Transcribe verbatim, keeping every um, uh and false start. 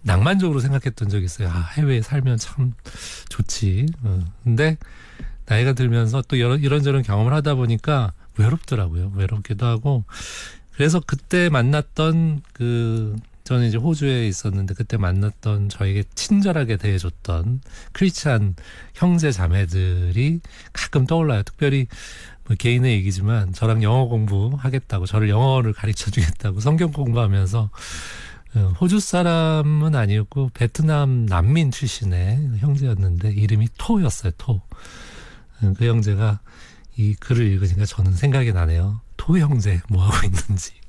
낭만적으로 생각했던 적이 있어요. 아, 해외에 살면 참 좋지. 어. 근데 나이가 들면서 또 이런, 이런저런 경험을 하다 보니까 외롭더라고요. 외롭기도 하고. 그래서 그때 만났던 그, 저는 이제 호주에 있었는데 그때 만났던 저에게 친절하게 대해줬던 크리스찬 형제 자매들이 가끔 떠올라요. 특별히 뭐 개인의 얘기지만 저랑 영어 공부하겠다고, 저를 영어를 가르쳐 주겠다고 성경 공부하면서 호주 사람은 아니었고 베트남 난민 출신의 형제였는데 이름이 토였어요. 토. 그 형제가 이 글을 읽으니까 저는 생각이 나네요. 토 형제 뭐하고 있는지.